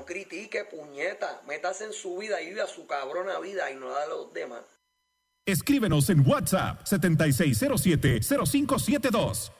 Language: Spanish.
critique, puñeta. Métase en su vida y vive a su cabrona vida y no la de los demás. Escríbenos en WhatsApp 7607-0572.